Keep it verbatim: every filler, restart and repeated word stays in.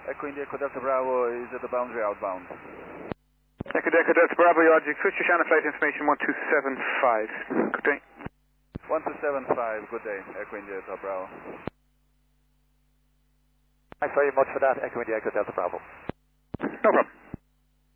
Echo India, Echo Delta Bravo is at the boundary outbound. Echo Delta Delta Bravo, Logic, switch to channel flight information one two seven five. Good day. one two seven five, good day. Echo India, Delta Bravo. Thanks very much for that, Echo India, Echo Delta Bravo. No problem.